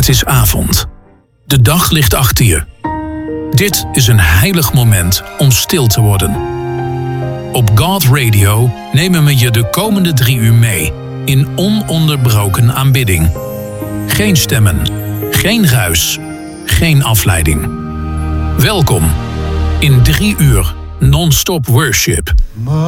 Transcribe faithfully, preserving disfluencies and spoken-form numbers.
Het is avond. De dag ligt achter je. Dit is een heilig moment om stil te worden. Op God Radio nemen we je de komende drie uur mee in ononderbroken aanbidding. Geen stemmen, geen ruis, geen afleiding. Welkom in drie uur non-stop worship.